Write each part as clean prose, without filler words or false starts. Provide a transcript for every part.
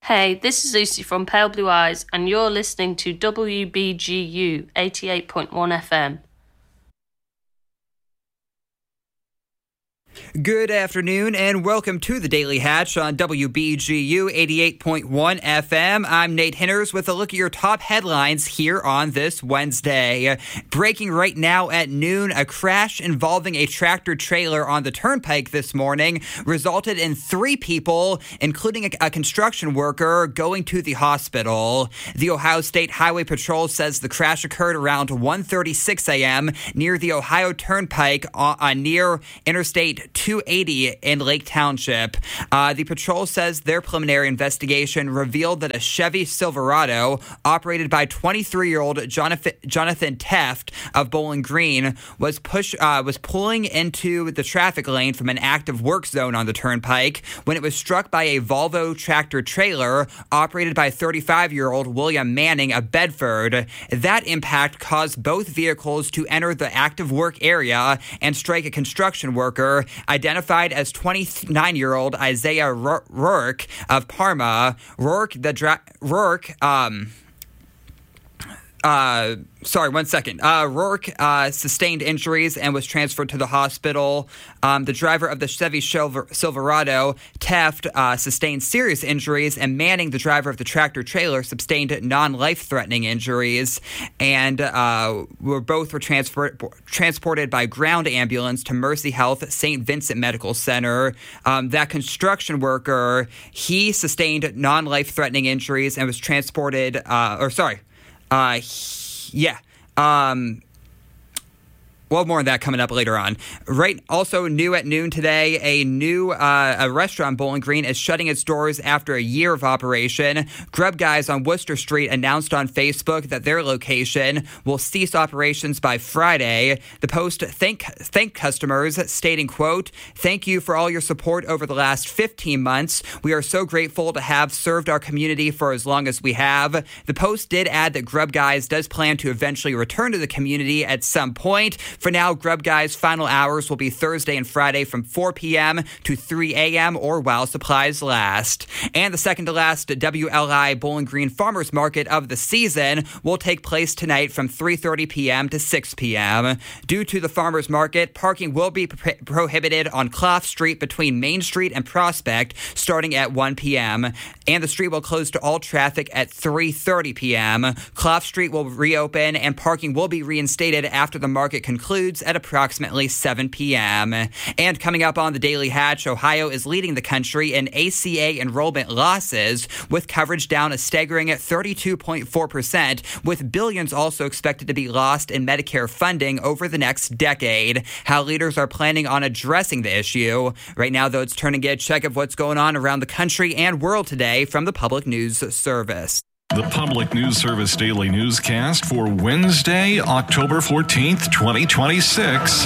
Hey, this is Lucy from Pale Blue Eyes, and you're listening to WBGU 88.1 FM. Good afternoon and welcome to the Daily Hatch on WBGU 88.1 FM. I'm Nate Hinners with a look at your top headlines here on this Wednesday. Breaking right now at noon, a crash involving a tractor trailer on the turnpike this morning resulted in 3 people, including a construction worker, going to the hospital. The Ohio State Highway Patrol says the crash occurred around 1:36 a.m. near the Ohio Turnpike near Interstate 280 in Lake Township. The patrol says their preliminary investigation revealed that a Chevy Silverado operated by 23-year-old Jonathan Teft of Bowling Green was pulling into the traffic lane from an active work zone on the turnpike when it was struck by a Volvo tractor trailer operated by 35-year-old William Manning of Bedford. That impact caused both vehicles to enter the active work area and strike a construction worker identified as 29-year-old Isaiah Rourke of Parma. Rourke sustained injuries and was transferred to the hospital. The driver of the Chevy Silverado, Teft, sustained serious injuries, and Manning, the driver of the tractor trailer, sustained non-life-threatening injuries, and were transported by ground ambulance to Mercy Health St. Vincent Medical Center. That construction worker, he sustained non-life-threatening injuries and was transported, well, more on that coming up later on. Right, also new at noon today, a restaurant in Bowling Green is shutting its doors after a year of operation. Grub Guys on Worcester Street announced on Facebook that their location will cease operations by Friday. The Post thanked customers, stating, quote, "Thank you for all your support over the last 15 months. We are so grateful to have served our community for as long as we have." The Post did add that Grub Guys does plan to eventually return to the community at some point. For now, Grub Guys' final hours will be Thursday and Friday from 4 p.m. to 3 a.m. or while supplies last. And the second to last WLI Bowling Green Farmers Market of the season will take place tonight from 3:30 p.m. to 6 p.m. Due to the Farmers Market, parking will be prohibited on Clough Street between Main Street and Prospect starting at 1 p.m. And the street will close to all traffic at 3:30 p.m. Clough Street will reopen and parking will be reinstated after the market concludes at approximately 7 p.m. And coming up on the Daily Hatch, Ohio is leading the country in ACA enrollment losses, with coverage down a staggering 32.4%, with billions also expected to be lost in Medicare funding over the next decade. How leaders are planning on addressing the issue. Right now, though, it's turn and get a check of what's going on around the country and world today from the Public News Service. The Public News Service Daily Newscast for Wednesday, October 14th, 2026.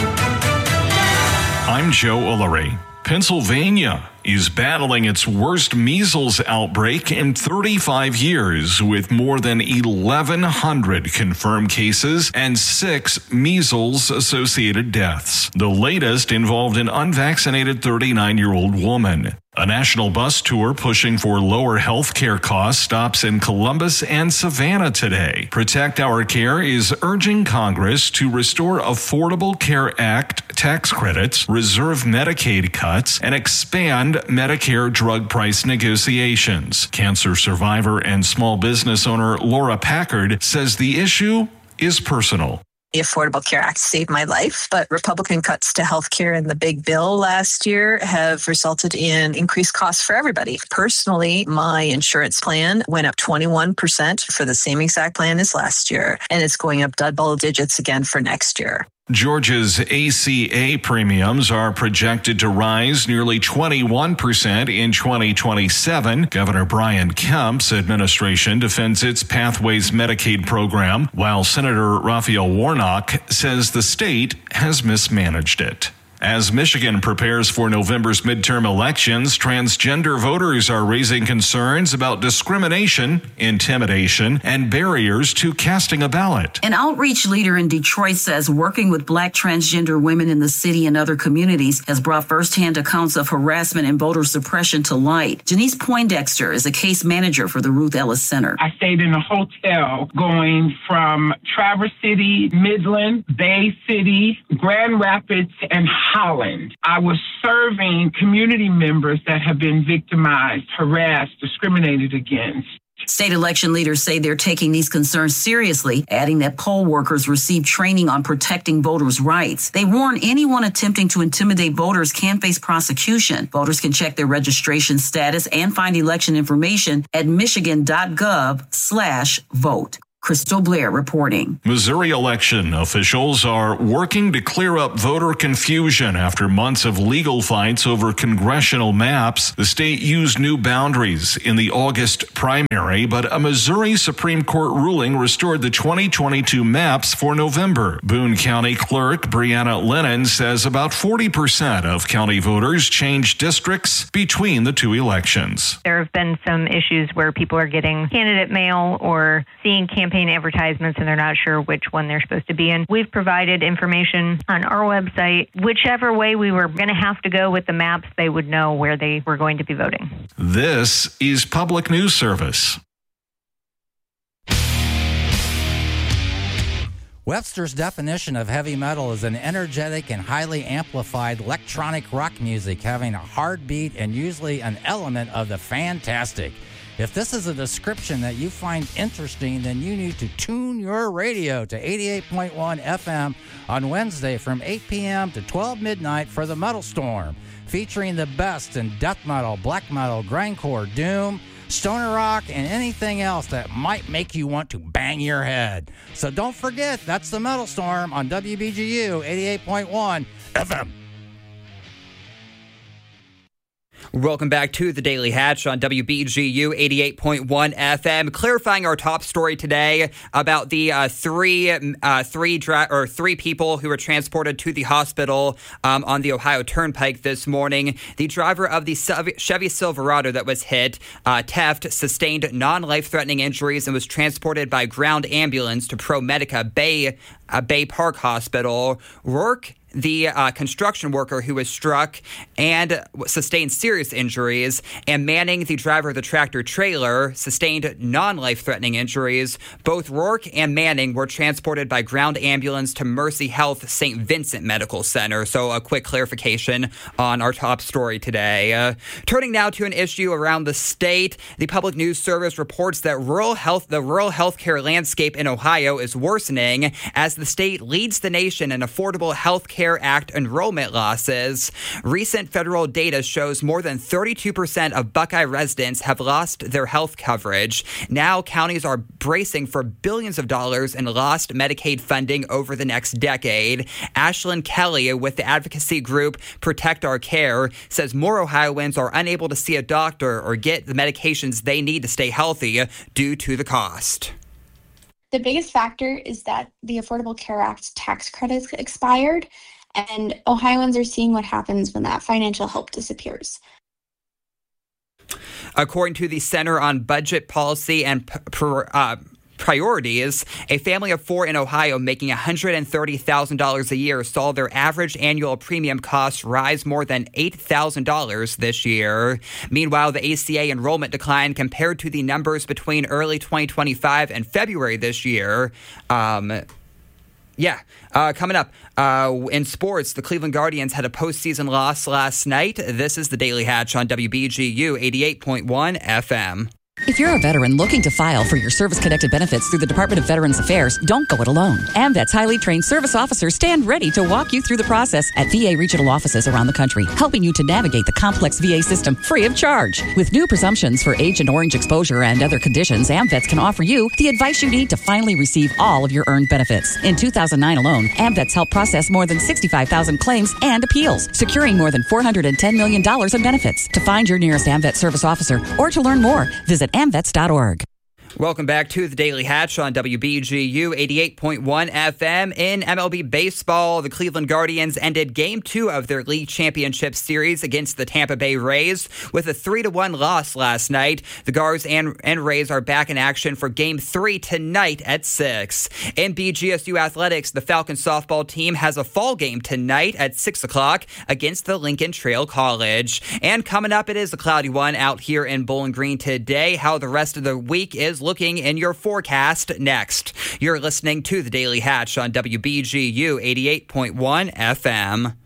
I'm Joe Ullery. Pennsylvania is battling its worst measles outbreak in 35 years, with more than 1,100 confirmed cases and 6 measles-associated deaths. The latest involved an unvaccinated 39-year-old woman. A national bus tour pushing for lower health care costs stops in Columbus and Savannah today. Protect Our Care is urging Congress to restore Affordable Care Act tax credits, reserve Medicaid cuts, and expand Medicare drug price negotiations. Cancer survivor and small business owner Laura Packard says the issue is personal. The Affordable Care Act saved my life, but Republican cuts to health care and the big bill last year have resulted in increased costs for everybody. Personally, my insurance plan went up 21% for the same exact plan as last year, and it's going up double digits again for next year. Georgia's ACA premiums are projected to rise nearly 21% in 2027. Governor Brian Kemp's administration defends its Pathways Medicaid program, while Senator Raphael Warnock says the state has mismanaged it. As Michigan prepares for November's midterm elections, transgender voters are raising concerns about discrimination, intimidation, and barriers to casting a ballot. An outreach leader in Detroit says working with Black transgender women in the city and other communities has brought firsthand accounts of harassment and voter suppression to light. Janice Poindexter is a case manager for the Ruth Ellis Center. I stayed in a hotel going from Traverse City, Midland, Bay City, Grand Rapids, and Holland. I was serving community members that have been victimized, harassed, discriminated against. State election leaders say they're taking these concerns seriously, adding that poll workers receive training on protecting voters' rights. They warn anyone attempting to intimidate voters can face prosecution. Voters can check their registration status and find election information at michigan.gov/vote. Crystal Blair reporting. Missouri election officials are working to clear up voter confusion after months of legal fights over congressional maps. The state used new boundaries in the August primary, but a Missouri Supreme Court ruling restored the 2022 maps for November. Boone County Clerk Brianna Lennon says about 40% of county voters changed districts between the two elections. There have been some issues where people are getting candidate mail or seeing campaign advertisements and they're not sure which one they're supposed to be in. We've provided information on our website. Whichever way we were going to have to go with the maps, they would know where they were going to be voting. This is Public News Service. Webster's definition of heavy metal is an energetic and highly amplified electronic rock music having a hard beat and usually an element of the fantastic. If this is a description that you find interesting, then you need to tune your radio to 88.1 FM on Wednesday from 8 p.m. to 12 midnight for the Metal Storm, featuring the best in death metal, black metal, grindcore, doom, stoner rock, and anything else that might make you want to bang your head. So don't forget, that's the Metal Storm on WBGU 88.1 FM. Welcome back to the Daily Hatch on WBGU 88.1 FM. Clarifying our top story today about the three people who were transported to the hospital on the Ohio Turnpike this morning. The driver of the Chevy Silverado that was hit, Teft, sustained non-life-threatening injuries and was transported by ground ambulance to ProMedica Bay Park Hospital. Rourke, the construction worker who was struck and sustained serious injuries, and Manning, the driver of the tractor trailer, sustained non-life-threatening injuries. Both Rourke and Manning were transported by ground ambulance to Mercy Health St. Vincent Medical Center. So a quick clarification on our top story today. Turning now to an issue around the state, the Public News Service reports that the rural healthcare landscape in Ohio is worsening as the state leads the nation in affordable health care Act enrollment losses. Recent federal data shows more than 32% of Buckeye residents have lost their health coverage. Now counties are bracing for billions of dollars in lost Medicaid funding over the next decade. Ashlyn Kelly with the advocacy group Protect Our Care says more Ohioans are unable to see a doctor or get the medications they need to stay healthy due to the cost. The biggest factor is that the Affordable Care Act tax credits expired, and Ohioans are seeing what happens when that financial help disappears. According to the Center on Budget Policy and Priorities, a family of four in Ohio making $130,000 a year saw their average annual premium costs rise more than $8,000 this year. Meanwhile, the ACA enrollment declined compared to the numbers between early 2025 and February this year. Coming up in sports, the Cleveland Guardians had a postseason loss last night. This is the Daily Hatch on WBGU 88.1 FM. If you're a veteran looking to file for your service-connected benefits through the Department of Veterans Affairs, don't go it alone. AMVET's highly trained service officers stand ready to walk you through the process at VA regional offices around the country, helping you to navigate the complex VA system free of charge. With new presumptions for Agent Orange exposure and other conditions, AMVETS can offer you the advice you need to finally receive all of your earned benefits. In 2009 alone, AMVETS helped process more than 65,000 claims and appeals, securing more than $410 million in benefits. To find your nearest AMVET service officer or to learn more, visit AMVETS.org. Welcome back to the Daily Hatch on WBGU 88.1 FM. In MLB baseball, the Cleveland Guardians ended Game 2 of their league championship series against the Tampa Bay Rays with a 3-1 loss last night. The Guards and Rays are back in action for Game 3 tonight at 6. In BGSU athletics, the Falcons softball team has a fall game tonight at 6 o'clock against the Lincoln Trail College. And coming up, it is a cloudy one out here in Bowling Green today. How the rest of the week is looking in your forecast next. You're listening to the Daily Hatch on WBGU 88.1 FM.